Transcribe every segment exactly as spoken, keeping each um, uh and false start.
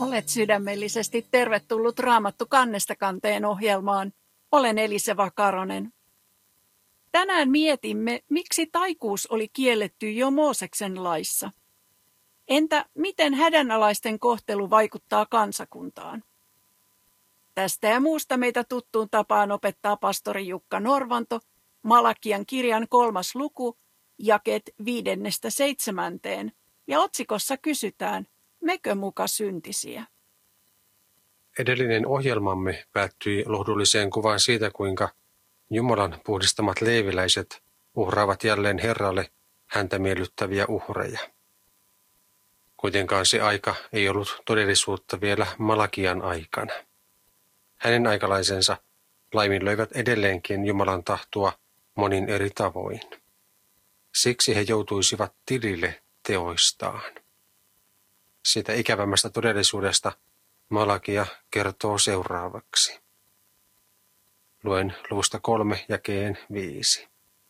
Olet sydämellisesti tervetullut Raamattu kannesta kanteen ohjelmaan. Olen Elise Vakaronen. Tänään mietimme, miksi taikuus oli kielletty jo Mooseksen laissa. Entä miten hädänalaisten kohtelu vaikuttaa kansakuntaan? Tästä ja muusta meitä tuttuun tapaan opettaa pastori Jukka Norvanto, Malakian kirjan kolmas luku, jakeet viidennestä seitsemänteen, ja otsikossa kysytään, mekö muka syntisiä? Edellinen ohjelmamme päättyi lohdulliseen kuvaan siitä, kuinka Jumalan puhdistamat leeviläiset uhraavat jälleen Herralle häntä miellyttäviä uhreja. Kuitenkaan se aika ei ollut todellisuutta vielä Malakian aikana. Hänen aikalaisensa laiminlöivät edelleenkin Jumalan tahtoa monin eri tavoin. Siksi he joutuisivat tilille teoistaan. Siitä ikävämmästä todellisuudesta Malakia kertoo seuraavaksi. Luen luvusta kolme jakeen viisi.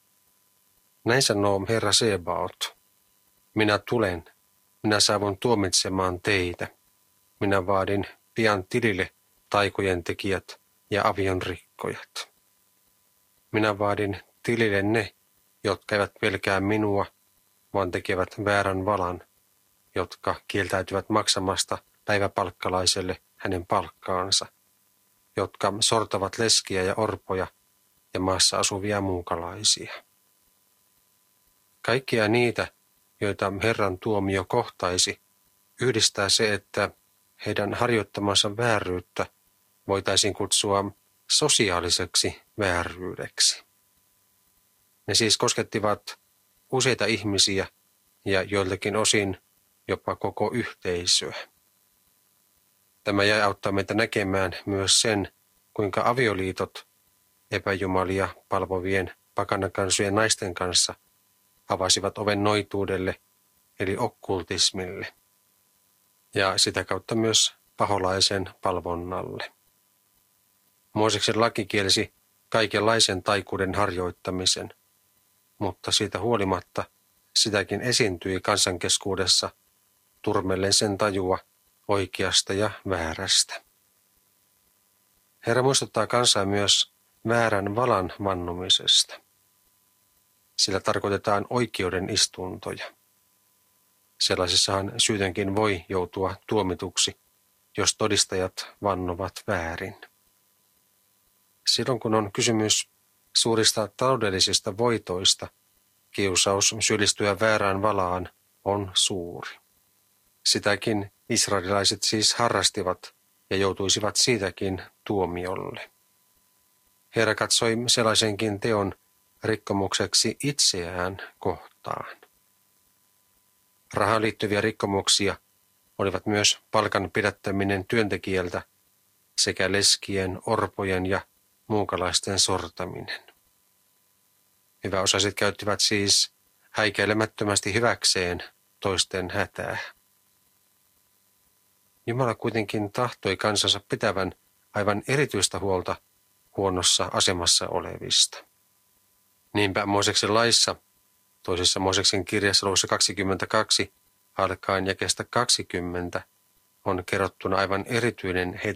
Näin sanoo Herra Sebaot. Minä tulen, minä saavun tuomitsemaan teitä. Minä vaadin pian tilille taikojen tekijät ja avion rikkojat. Minä vaadin tilille ne, jotka eivät pelkää minua, vaan tekevät väärän valan, jotka kieltäytyvät maksamasta päiväpalkkalaiselle hänen palkkaansa, jotka sortavat leskiä ja orpoja ja maassa asuvia muukalaisia. Kaikkia niitä, joita Herran tuomio kohtaisi, yhdistää se, että heidän harjoittamansa vääryyttä voitaisiin kutsua sosiaaliseksi vääryydeksi. Ne siis koskettivat useita ihmisiä ja joiltakin osin jopa koko yhteisöä. Tämä jäi auttaa meitä näkemään myös sen, kuinka avioliitot epäjumalia palvovien pakanakansojen naisten kanssa avasivat oven noituudelle eli okkultismille ja sitä kautta myös paholaisen palvonnalle. Mooseksen laki kielsi kaikenlaisen taikuuden harjoittamisen, mutta siitä huolimatta sitäkin esiintyi kansankeskuudessa turmellen sen tajua oikeasta ja väärästä. Herra muistuttaa kansaa myös väärän valan vannomisesta. Sillä tarkoitetaan oikeuden istuntoja. Sellaisessahan syytönkin voi joutua tuomituksi, jos todistajat vannovat väärin. Silloin kun on kysymys suurista taloudellisista voitoista, kiusaus syyllistyä väärään valaan on suuri. Sitäkin israelilaiset siis harrastivat ja joutuisivat siitäkin tuomiolle. Herra katsoi sellaisenkin teon rikkomukseksi itseään kohtaan. Rahaan liittyviä rikkomuksia olivat myös palkan pidättäminen työntekijältä sekä leskien, orpojen ja muukalaisten sortaminen. Hyväosaiset käyttivät siis häikäilemättömästi hyväkseen toisten hätää. Jumala kuitenkin tahtoi kansansa pitävän aivan erityistä huolta huonossa asemassa olevista. Niinpä Mooseksen laissa, toisessa Mooseksen kirjassa luvussa kaksikymmentäkaksi, alkaen jakeesta kaksikymmentä, on kerrottuna aivan erityinen heitä